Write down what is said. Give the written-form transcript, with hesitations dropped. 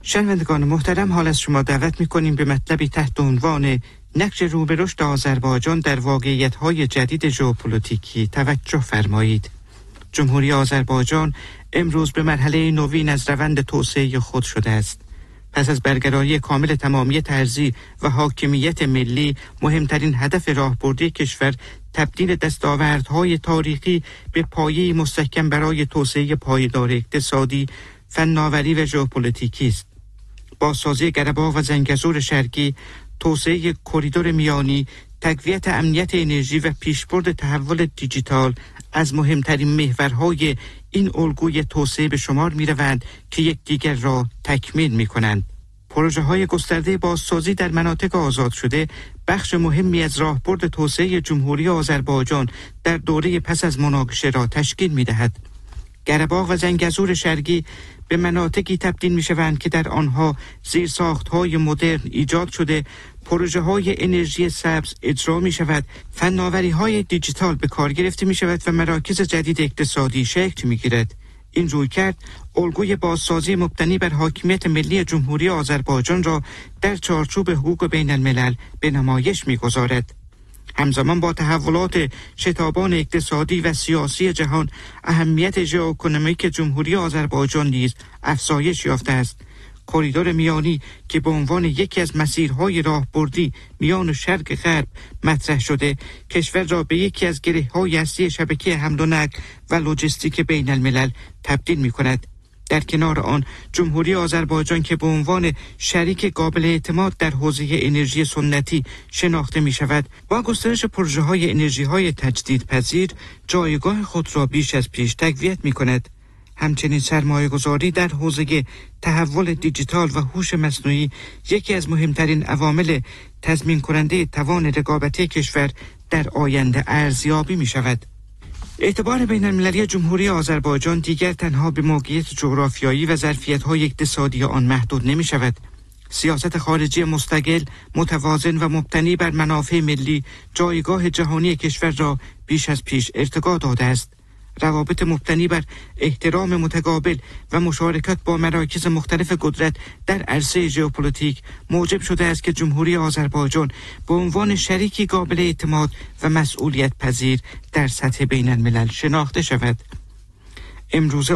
شنوندگان محترم، حال از شما دعوت می‌کنیم به مطلبی تحت عنوان نقش رو به رشد آذربایجان در واقعیت‌های جدید ژئوپلیتیکی توجه فرمایید. جمهوری آذربایجان امروز به مرحله نوین از روند توسعه خود شده است. پس از برقراری کامل تمامیت ارضی و حاکمیت ملی، مهمترین هدف راهبردی کشور تبدیل دستاوردهای تاریخی به پایه مستحکم برای توسعه پایدار اقتصادی، فناوری و ژئوپلیتیکی است. بازسازی قره‌باغ و زنگزور شرقی، توسعه کریدور میانی، تقویت امنیت انرژی و پیشبرد تحول دیجیتال از مهمترین محورهای این الگوی توسعه به شمار می‌روند که یکدیگر را تکمیل می‌کنند. پروژه‌های گسترده بازسازی در مناطق آزاد شده بخش مهمی از راهبرد توسعه جمهوری آذربایجان در دوره پس از مناقشه را تشکیل می‌دهد. قره‌باغ و زنگزور شرقی به مناطقی تبدیل می‌شوند که در آنها زیرساخت‌های مدرن ایجاد شده، پروژه‌های انرژی سبز اجرا می‌شود، فناوری‌های دیجیتال به کار گرفته می‌شود و مراکز جدید اقتصادی شکل می‌گیرد. این رویکرد الگوی بازسازی مبتنی بر حاکمیت ملی جمهوری آذربایجان را در چارچوب حقوق بین الملل به نمایش می‌گذارد. همزمان با تحولات شتابان اقتصادی و سیاسی جهان، اهمیت ژئواکونومیک جمهوری آذربایجان نیز افزایش یافته است. کریدور میانی که به عنوان یکی از مسیرهای راهبردی میان شرق غرب مطرح شده، کشور را به یکی از گره‌های اصلی شبکه حمل و نقل و لوجستیک بین الملل تبدیل می‌کند. در کنار آن، جمهوری آذربایجان که به عنوان شریک قابل اعتماد در حوزه انرژی سنتی شناخته می شود، با گسترش پروژه‌های انرژی‌های تجدیدپذیر جایگاه خود را بیش از پیش تقویت می کند. همچنین سرمایه‌گذاری در حوزه تحول دیجیتال و هوش مصنوعی یکی از مهمترین عوامل تضمین کننده توان رقابتی کشور در آینده ارزیابی می شود. اعتبار بین المللی جمهوری آذربایجان دیگر تنها به موقعیت جغرافیایی و ظرفیت‌های اقتصادی آن محدود نمی شود. سیاست خارجی مستقل، متوازن و مبتنی بر منافع ملی جایگاه جهانی کشور را بیش از پیش ارتقا داده است. روابط مبتنی بر احترام متقابل و مشارکت با مراکز مختلف قدرت در عرصه ژئوپلیتیک موجب شده است که جمهوری آذربایجان به عنوان شریکی قابل اعتماد و مسئولیت پذیر در سطح بین الملل شناخته شود. امروز